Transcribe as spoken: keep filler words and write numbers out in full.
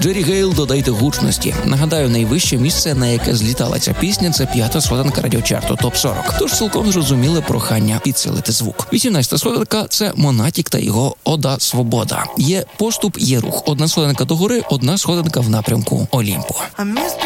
Джері Гейл «Додайте гучності». Нагадаю, найвище місце, на яке злітала ця пісня, це п'ята сходинка радіочарту топ сорок. Тож цілком зрозуміле прохання підсилити звук. вісімнадцята сходинка – це Монатік та його «Ода Свобода». Є поступ, є рух. Одна сходинка догори, одна сходинка в напрямку Олімпу.